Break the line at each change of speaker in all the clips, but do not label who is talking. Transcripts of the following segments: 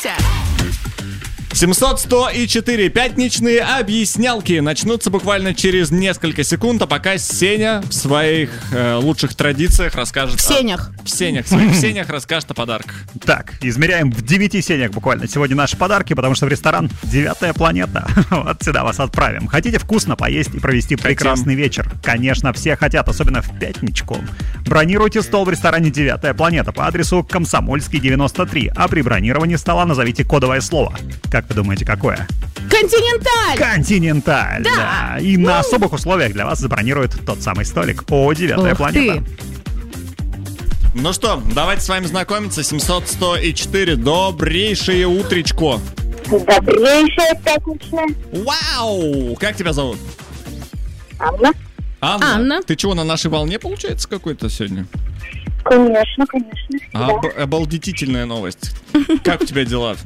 Просыпайся!
700, 100 и 4. Пятничные объяснялки начнутся буквально через несколько секунд, а пока Сеня в своих лучших традициях расскажет...
В сенях.
В своих сенях расскажет о подарках.
Так, измеряем в 9 сенях буквально сегодня наши подарки, потому что в ресторан «Девятая планета». Вот сюда вас отправим. Хотите вкусно поесть и провести прекрасный вечер? Конечно, все хотят, особенно в пятничку. Бронируйте стол в ресторане «Девятая планета» по адресу Комсомольский, 93. А при бронировании стола назовите кодовое слово. Как вы думаете, какое?
Континенталь!
Континенталь, да. И на особых условиях для вас забронируют тот самый столик. О, «Девятая планета».
Ну что, давайте с вами знакомиться. 700, 100 и 4. Добрейшее утречко.
Добрейшее пятничное.
Вау! Как тебя зовут?
Анна.
Анна.
Ты чего, на нашей волне, получается, какой-то сегодня?
Конечно.
Обалдетительная новость. Как у тебя дела?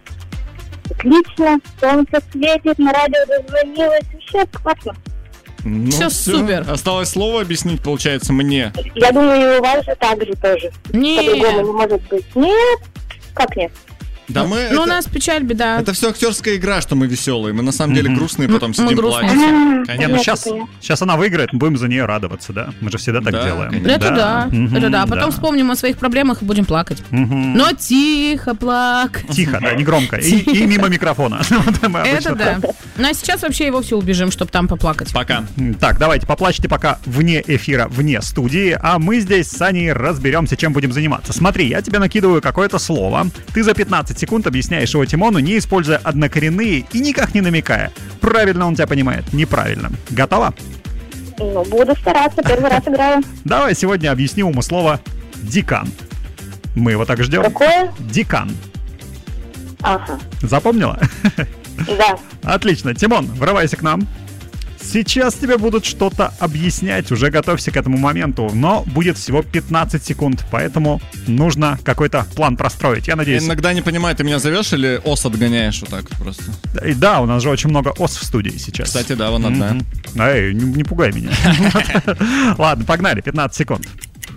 Отлично. Солнце светит, на радио дозвонилась. Вообще классно.
Ну,
Всё супер.
Осталось слово объяснить, получается, мне.
Я думаю, и у вас же так же тоже.
Нет.
По-другому не может быть. Нет. Как нет?
Да мы...
Ну, у
это-
нас печаль, беда.
Это все актерская игра, что мы веселые. Мы на самом деле грустные, потом
Мы
сидим
грустные.
плачем.
Не, ну
Конечно.
сейчас она выиграет, мы будем за нее радоваться, да? Мы же всегда так
Да,
делаем.
конечно.
Это да,
Мгм,
это да. Потом
да.
вспомним о своих проблемах и будем плакать. Но тихо плакать.
Тихо, да, не громко. И мимо микрофона. Вот мы обычно
Это да. Ну а сейчас вообще и вовсе убежим, чтобы там поплакать.
Пока.
Так, давайте поплачьте пока вне эфира, вне студии, а мы здесь с Аней разберемся, чем будем заниматься. Смотри, я тебе накидываю какое-то слово, ты за 15 секунд объясняешь его Тимону, не используя однокоренные и никак не намекая. Правильно он тебя понимает, неправильно. Готова?
Ну, буду стараться. Первый раз играю.
Давай сегодня объясним ему слово «декан». Мы его так ждем.
Какое?
Декан.
Ага.
Запомнила?
Да.
Отлично. Тимон, врывайся к нам. Сейчас тебе будут что-то объяснять, уже готовься к этому моменту, но будет всего 15 секунд, поэтому нужно какой-то план простроить. Я надеюсь...
Я иногда не понимаю, ты меня зовешь или ос отгоняешь вот так вот просто?
Да, у нас же очень много ос в студии сейчас.
Кстати, да, вон одна.
Эй, не пугай меня. Ладно, погнали, 15 секунд.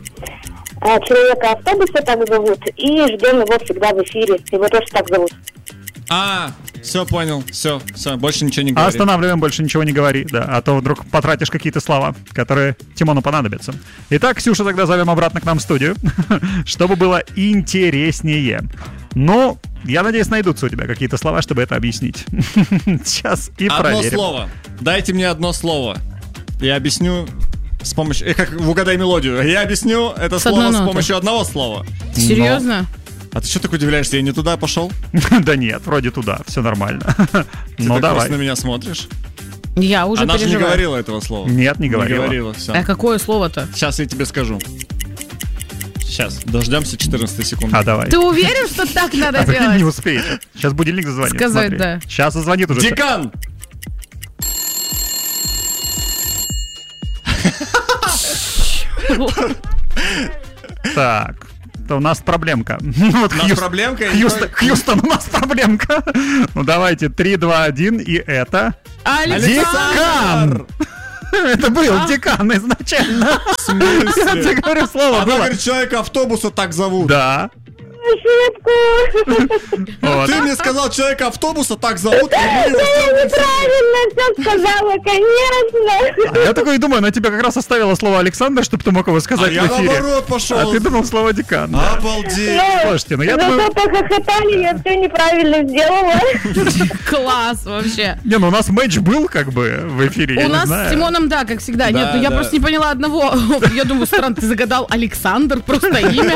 Человека автобуса так зовут. И ждем его всегда в эфире. Его тоже так зовут.
Все понял, все, больше ничего не
А
говори.
останавливаем, больше ничего не говори, да, а то вдруг потратишь какие-то слова, которые Тимону понадобятся. Итак, Ксюша, тогда зовем обратно к нам в студию, чтобы было интереснее. Ну, я надеюсь, найдутся у тебя какие-то слова, чтобы это объяснить. Сейчас и
Одно
проверим.
слово. Дайте мне одно слово. Я объясню с помощью... как в «Угадай мелодию». Я объясню это слово
одной
с
ноты.
помощью одного слова.
Серьезно?
А ты что так удивляешься? Я не туда пошел?
Да нет, вроде туда, все нормально.
Ты
Ну
так
давай.
просто на меня смотришь?
Я уже
Она же не
переживаю.
говорила этого слова.
Нет, не говорила.
Не говорила, все.
А какое слово-то?
Сейчас я тебе скажу. Сейчас, дождемся 14 секунд.
А давай.
Ты уверен, что так надо
А прикинь, не
делать?
успеешь. Сейчас будильник зазвонит.
Сказать,
смотри.
да.
Сейчас зазвонит уже.
Декан!
Так, то у нас проблемка. Вот
У нас проблемка? и
Хьюстон, у нас проблемка. Ну давайте, 3, 2, 1, и это...
Александр!
Декан! Это был декан изначально.
В смысле?
Я тебе говорю, слово
Она
было.
говорит, человека автобуса так зовут.
Да. Вот.
Ты мне сказал, человека автобуса так зовут.
Неправильно все сказала, конечно.
А я такой думаю, она тебе как раз оставила слово Александр, чтобы ты мог его сказать
А я
в эфире.
наоборот пошел.
А ты думал слово декан. да.
Обалдеть.
Слушайте, ну я думаю...
Зато похохотали, я все неправильно сделала.
Класс вообще.
Не, ну у нас матч был как бы в эфире, я
У
не
нас
знаю.
с Тимоном, да, как всегда.
Да,
Нет, ну я
да.
просто не поняла одного. Я думаю, странно, ты загадал Александр, просто имя.